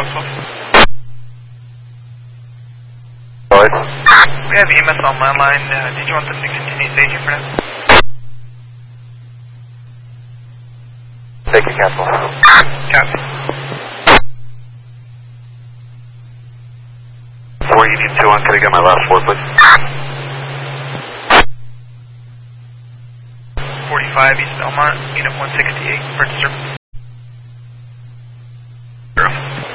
Cogswell. Lloyd. We have EMS on landline. Did you want them to continue staging for now? Take it, cancel. Copy. 4 Union 2 on, can I get my last 4, please? 45 East Belmont, unit 168, for service.